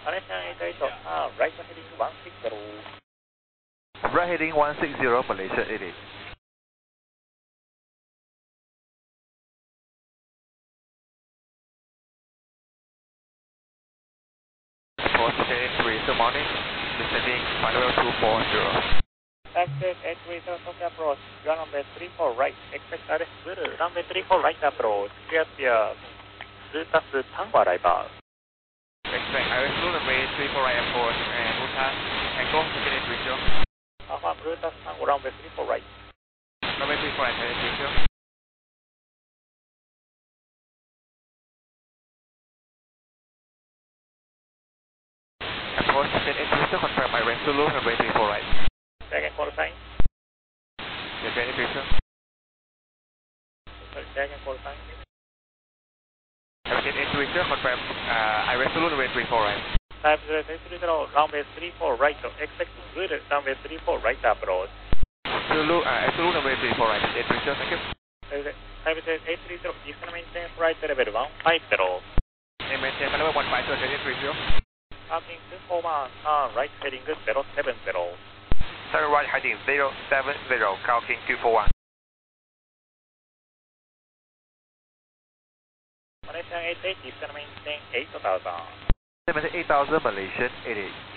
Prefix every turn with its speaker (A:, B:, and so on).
A: Malaysia 88, right heading 160.
B: Right heading 160, Malaysia 88. Approach 883, good morning. Descending final level 240.
A: Access 830, Tokyo approach, runway 34 right, expect direct Zulu, runway 34 right approach, clear via Zulu Tango arrival.
B: Expect Iris Blue runway 34 right approach and Utah, Echo, Lieutenant Visual.
A: Alpha Blue Tango runway 34 right.
B: Runway 34 right, Lieutenant Visual. Approach 882, confirm Iris Blue runway 34 right.
A: Second call sign.
B: Lieutenant Visual.
A: Second call sign.
B: Lieutenant 882, confirm Iris Blue runway 34 right.
A: Type 0830, runway 34 right, expect Zulu, runway 34 right approach.
B: Zulu runway 34 right, 882, thank you.
A: Type 0830, Eastern maintain flight level 150.
B: And maintain level 150, Lieutenant Visual.
A: Parking 241, right heading 070.
B: Turn right heading 070, Calking 241.
A: Malaysia 88, Eastern maintain 8000.
B: 78,000, Malaysian 88.